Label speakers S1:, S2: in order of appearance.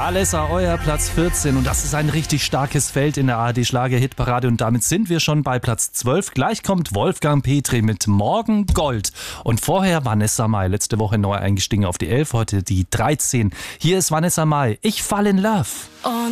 S1: Alessa, euer Platz 14. Und das ist ein richtig starkes Feld in der ARD-Schlager-Hitparade. Und damit sind wir schon bei Platz 12. Gleich kommt Wolfgang Petri mit Morgen Gold. Und vorher Vanessa Mai. Letzte Woche neu eingestiegen auf die 11, heute die 13. Hier ist Vanessa Mai. Ich fall in love.